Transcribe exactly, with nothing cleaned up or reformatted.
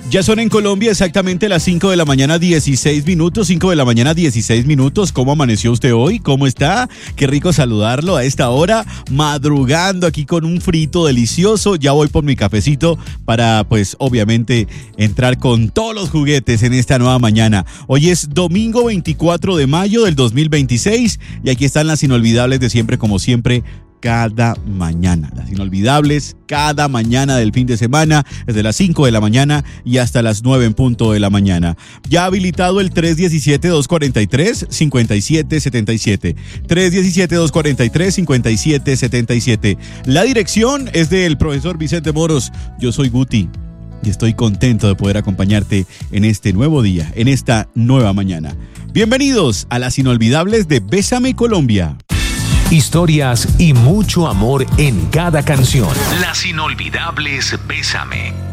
Ya son en Colombia exactamente las cinco de la mañana, dieciséis minutos, cinco de la mañana, dieciséis minutos. ¿Cómo amaneció usted hoy? ¿Cómo está? Qué rico saludarlo a esta hora, madrugando aquí con un frito delicioso. Ya voy por mi cafecito para, pues, obviamente, entrar con todos los juguetes en esta nueva mañana. Hoy es domingo veinticuatro de mayo del dos mil veintiséis y aquí están las inolvidables de siempre, como siempre, cada mañana. Las inolvidables cada mañana del fin de semana, desde las cinco de la mañana y hasta las nueve en punto de la mañana. Ya habilitado el tres uno siete, dos cuatro tres, cinco siete siete siete. tres uno siete, dos cuatro tres, cinco siete siete siete. La dirección es del profesor Vicente Moros. Yo soy Guti y estoy contento de poder acompañarte en este nuevo día, en esta nueva mañana. Bienvenidos a las inolvidables de Bésame Colombia. Historias y mucho amor en cada canción. Las inolvidables Bésame.